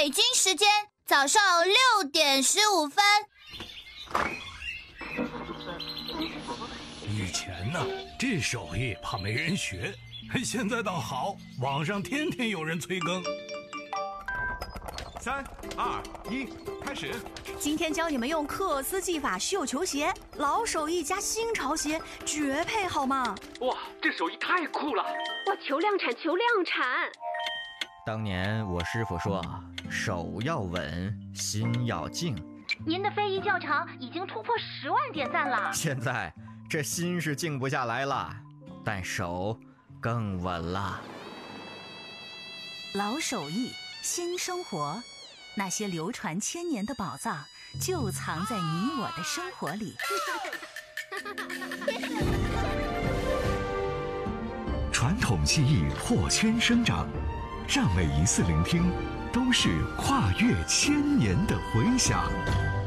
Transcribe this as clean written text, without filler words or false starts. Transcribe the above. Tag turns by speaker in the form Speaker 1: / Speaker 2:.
Speaker 1: 北京时间早上6:15。
Speaker 2: 以前呢，这手艺怕没人学，现在倒好，网上天天有人催更。
Speaker 3: 3、2、1，开始。
Speaker 4: 今天教你们用克斯技法绣球鞋，老手艺加新潮鞋，绝配好吗？
Speaker 5: 哇，这手艺太酷了！
Speaker 6: 哇，求量产，求量产！
Speaker 7: 当年我师傅说，手要稳，心要静。
Speaker 8: 您的非遗教程已经突破10万点赞了。
Speaker 7: 现在这心是静不下来了，但手更稳了。
Speaker 4: 老手艺，新生活，那些流传千年的宝藏，就藏在你我的生活里。
Speaker 9: 传统技艺破圈生长，让每一次聆听都是跨越千年的回响。